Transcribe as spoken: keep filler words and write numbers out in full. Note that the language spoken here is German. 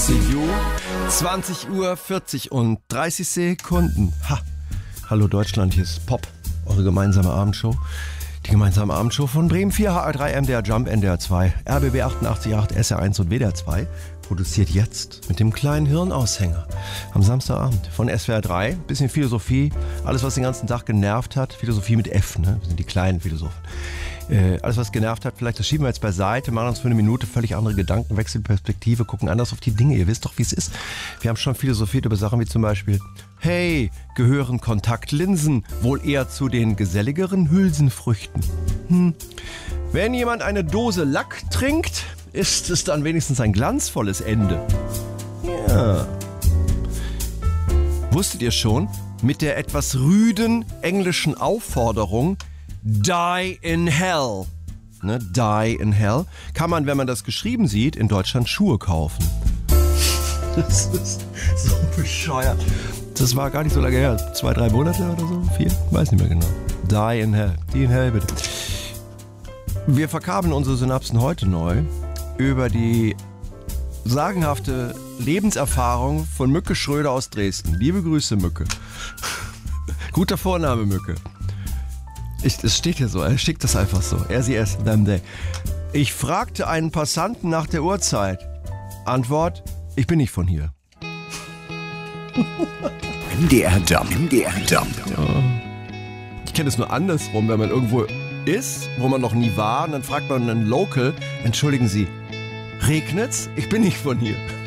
you. zwanzig Uhr vierzig und dreißig Sekunden. Ha. Hallo Deutschland, hier ist Pop, eure gemeinsame Abendshow. Die gemeinsame Abendshow von Bremen vier, H R drei, M D R Jump, N D R zwei, R B B achtundachtzig Komma acht, S R eins und W D R zwei. Produziert jetzt mit dem kleinen Hirnaushänger am Samstagabend von S W R drei. Bisschen Philosophie, alles was den ganzen Tag genervt hat. Philosophie mit F, ne? Das sind die kleinen Philosophen. Äh, alles was genervt hat, vielleicht das schieben wir jetzt beiseite, machen uns für eine Minute völlig andere Gedanken, wechseln Perspektive, gucken anders auf die Dinge. Ihr wisst doch, wie es ist. Wir haben schon philosophiert über Sachen wie zum Beispiel: Hey, gehören Kontaktlinsen wohl eher zu den geselligeren Hülsenfrüchten? Hm. Wenn jemand eine Dose Lack trinkt, ist es dann wenigstens ein glanzvolles Ende? Ja. Wusstet ihr schon, mit der etwas rüden englischen Aufforderung Die in Hell, ne, Die in Hell, kann man, wenn man das geschrieben sieht, in Deutschland Schuhe kaufen. Das ist so bescheuert. Das war gar nicht so lange her, zwei, drei Monate oder so, vier, weiß nicht mehr genau. Die in Hell, Die in Hell bitte. Wir verkabeln unsere Synapsen heute neu über die sagenhafte Lebenserfahrung von Mücke Schröder aus Dresden. Liebe Grüße, Mücke. Guter Vorname, Mücke. Ich, es steht hier so, er schickt das einfach so. Er, sie, es, them, they. Ich fragte einen Passanten nach der Uhrzeit. Antwort: Ich bin nicht von hier. M D R Jump, M D R Jump. Ja. Ich kenne es nur andersrum, wenn man irgendwo ist, wo man noch nie war, und dann fragt man einen Local: Entschuldigen Sie, regnet's? Ich bin nicht von hier.